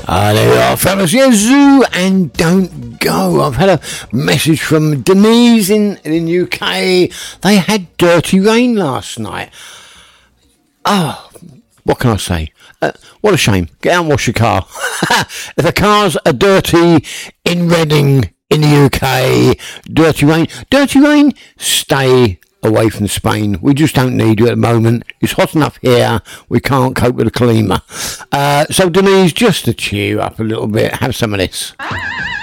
There we are, fellas. Yeah, Zoo and Don't Go. I've had a message from Denise in UK. They had dirty rain last night. Oh, what can I say? What a shame. Get out and wash your car. If the cars are dirty in Reading, in the UK, dirty rain, stay away from Spain. We just don't need you at the moment. It's hot enough here. We can't cope with the clima. So Denise, just to cheer you up a little bit, have some of this.